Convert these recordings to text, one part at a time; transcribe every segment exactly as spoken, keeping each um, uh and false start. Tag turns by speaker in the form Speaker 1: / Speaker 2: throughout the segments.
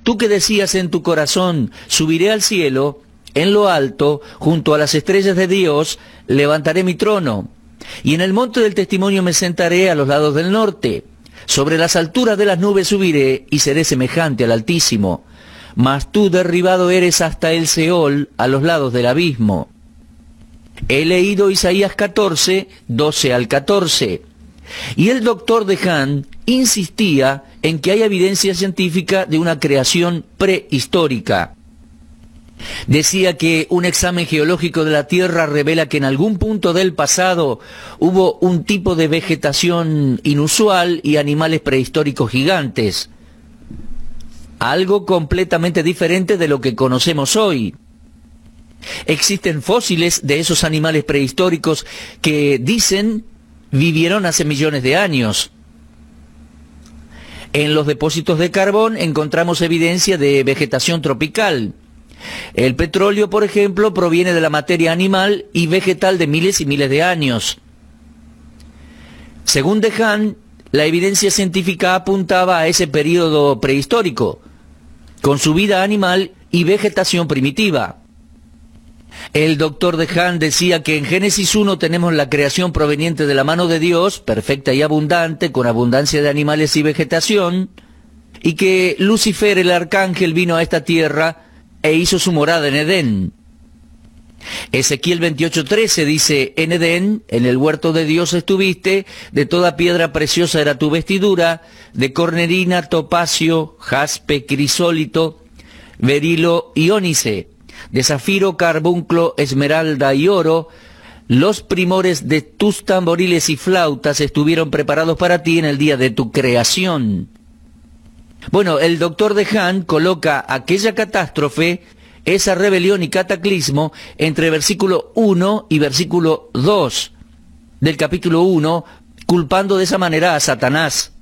Speaker 1: Tú que decías en tu corazón, subiré al cielo, en lo alto, junto a las estrellas de Dios, levantaré mi trono. Y en el monte del testimonio me sentaré a los lados del norte. Sobre las alturas de las nubes subiré y seré semejante al Altísimo. Mas tú derribado eres hasta el Seol, a los lados del abismo. He leído Isaías catorce, doce al catorce. Y el doctor Dehaene insistía en que hay evidencia científica de una creación prehistórica. Decía que un examen geológico de la Tierra revela que en algún punto del pasado hubo un tipo de vegetación inusual y animales prehistóricos gigantes. Algo completamente diferente de lo que conocemos hoy. Existen fósiles de esos animales prehistóricos que dicen vivieron hace millones de años. En los depósitos de carbón encontramos evidencia de vegetación tropical. El petróleo, por ejemplo, proviene de la materia animal y vegetal de miles y miles de años. Según Dehaene, la evidencia científica apuntaba a ese período prehistórico, con su vida animal y vegetación primitiva. El doctor Dehaene decía que en Génesis uno tenemos la creación proveniente de la mano de Dios, perfecta y abundante, con abundancia de animales y vegetación, y que Lucifer, el arcángel, vino a esta tierra e hizo su morada en Edén. Ezequiel veintiocho trece dice, en Edén, en el huerto de Dios estuviste, de toda piedra preciosa era tu vestidura, de cornerina, topacio, jaspe, crisólito, berilo y ónice, de zafiro, carbunclo, esmeralda y oro. Los primores de tus tamboriles y flautas estuvieron preparados para ti en el día de tu creación. Bueno, el doctor Dehaene coloca aquella catástrofe, esa rebelión y cataclismo, entre versículo uno y versículo dos del capítulo uno, culpando de esa manera a Satanás.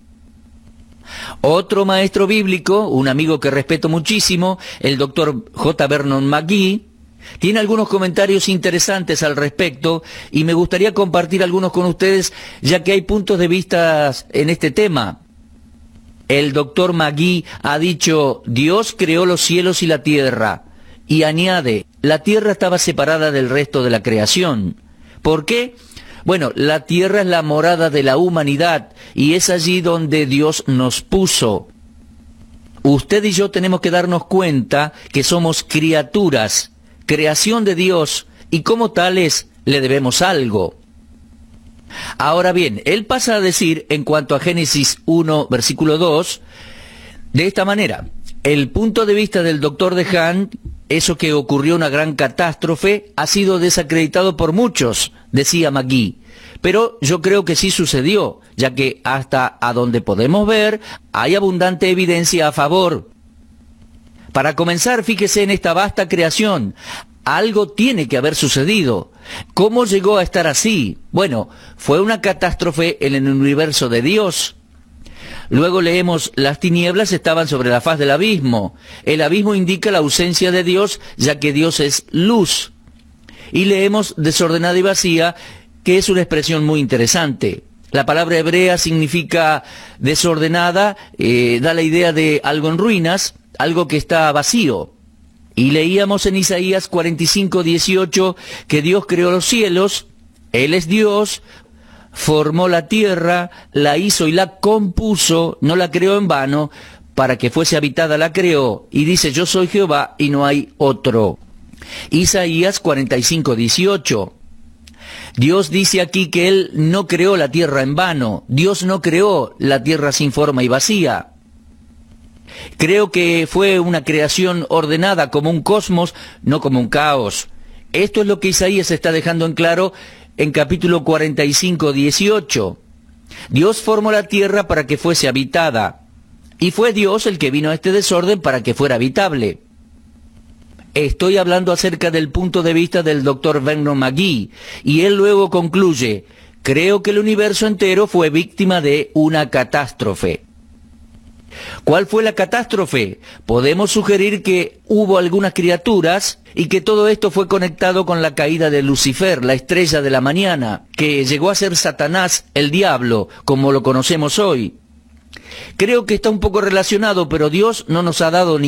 Speaker 1: Otro maestro bíblico, un amigo que respeto muchísimo, el doctor J. Vernon McGee, tiene algunos comentarios interesantes al respecto y me gustaría compartir algunos con ustedes, ya que hay puntos de vista en este tema. El doctor McGee ha dicho, Dios creó los cielos y la tierra, y añade, la tierra estaba separada del resto de la creación. ¿Por qué? Bueno, la tierra es la morada de la humanidad, y es allí donde Dios nos puso. Usted y yo tenemos que darnos cuenta que somos criaturas, creación de Dios, y como tales le debemos algo. Ahora bien, él pasa a decir, en cuanto a Génesis uno, versículo dos, de esta manera, el punto de vista del doctor Dehaene, eso que ocurrió una gran catástrofe, ha sido desacreditado por muchos, decía McGee, pero yo creo que sí sucedió, ya que hasta a donde podemos ver, hay abundante evidencia a favor. Para comenzar, fíjese en esta vasta creación. Algo tiene que haber sucedido. ¿Cómo llegó a estar así? Bueno, fue una catástrofe en el universo de Dios. Luego leemos, las tinieblas estaban sobre la faz del abismo. El abismo indica la ausencia de Dios, ya que Dios es luz. Y leemos desordenada y vacía, que es una expresión muy interesante. La palabra hebrea significa desordenada, eh, da la idea de algo en ruinas, algo que está vacío. Y leíamos en Isaías cuarenta y cinco, dieciocho que Dios creó los cielos, Él es Dios, formó la tierra, la hizo y la compuso, no la creó en vano, para que fuese habitada la creó, y dice, yo soy Jehová y no hay otro. Isaías cuarenta y cinco, dieciocho. Dios dice aquí que Él no creó la tierra en vano, Dios no creó la tierra sin forma y vacía. Creo que fue una creación ordenada como un cosmos, no como un caos. Esto es lo que Isaías está dejando en claro en capítulo cuarenta y cinco, dieciocho. Dios formó la tierra para que fuese habitada, y fue Dios el que vino a este desorden para que fuera habitable. Estoy hablando acerca del punto de vista del doctor Vernon McGee, y él luego concluye, creo que el universo entero fue víctima de una catástrofe. ¿Cuál fue la catástrofe? Podemos sugerir que hubo algunas criaturas y que todo esto fue conectado con la caída de Lucifer, la estrella de la mañana, que llegó a ser Satanás, el diablo, como lo conocemos hoy. Creo que está un poco relacionado, pero Dios no nos ha dado ni